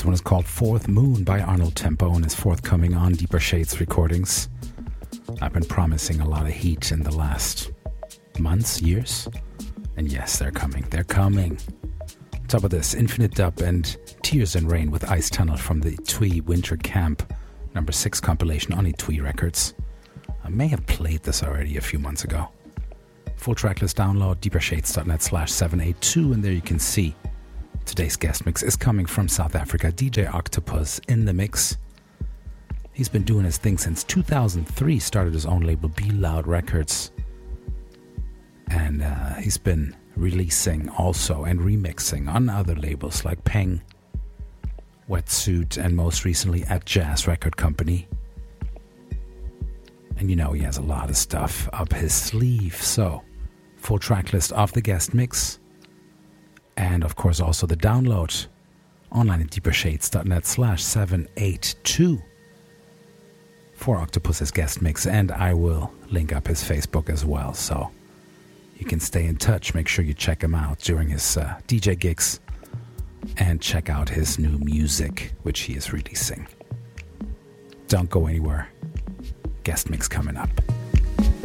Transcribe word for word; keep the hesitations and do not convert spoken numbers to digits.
one is called Fourth Moon by Arnold Tempo and is forthcoming on Deeper Shades Recordings. I've been promising a lot of heat in the last months, years. And yes, they're coming. They're coming. On top of this, Infinite Dub and Tears and Rain with Ice Tunnel from the Twee Winter Camp number six compilation on Twee Records. I may have played this already a few months ago. Full tracklist download, deepershades.net slash 782, and there you can see today's guest mix is coming from South Africa, D J Octopus in the mix. He's been doing his thing since two thousand three, started his own label, Be Loud Records. And uh, he's been releasing also and remixing on other labels like Peng, Wetsuit, and most recently at Jazz Record Company. And you know he has a lot of stuff up his sleeve. So, full track list of the guest mix. And of course also the download online at deepershades.net slash 782 for Octopus's guest mix. And I will link up his Facebook as well. So you can stay in touch. Make sure you check him out during his uh, D J gigs. And check out his new music, which he is releasing. Don't go anywhere. Guest mix coming up.